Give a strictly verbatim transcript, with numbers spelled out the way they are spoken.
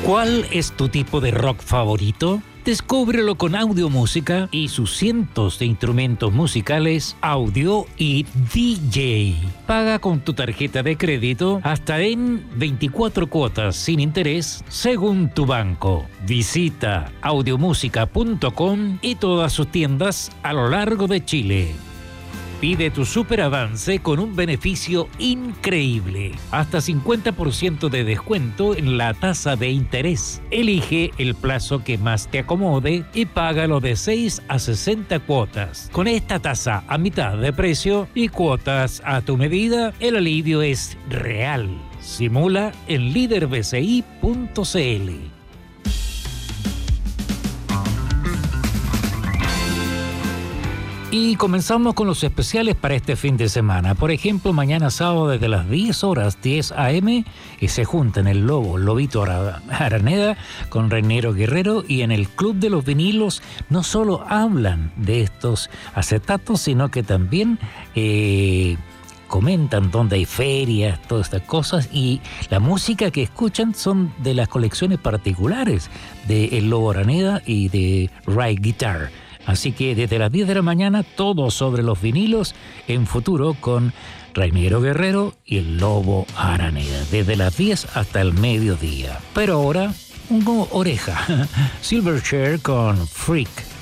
¿Cuál es tu tipo de rock favorito? Descúbrelo con Audiomúsica y sus cientos de instrumentos musicales, audio y D J. Paga con tu tarjeta de crédito hasta en veinticuatro cuotas sin interés según tu banco. Visita audiomúsica punto com y todas sus tiendas a lo largo de Chile. Pide tu superavance con un beneficio increíble. Hasta cincuenta por ciento de descuento en la tasa de interés. Elige el plazo que más te acomode y págalo de seis a sesenta cuotas. Con esta tasa a mitad de precio y cuotas a tu medida, el alivio es real. Simula en líder b c i punto c l. Y comenzamos con los especiales para este fin de semana. Por ejemplo, mañana sábado desde las diez horas, diez a eme, y se juntan el Lobo, Lobito Araneda, con Reiniero Guerrero, y en el Club de los Vinilos no solo hablan de estos acetatos, sino que también eh, comentan dónde hay ferias, todas estas cosas, y la música que escuchan son de las colecciones particulares de El Lobo Araneda y de Ride Guitar. Así que desde las diez de la mañana, todo sobre los vinilos en Futuro con Reiniero Guerrero y el Lobo Araneda. Desde las diez hasta el mediodía. Pero ahora, una oreja. Silverchair con Freak.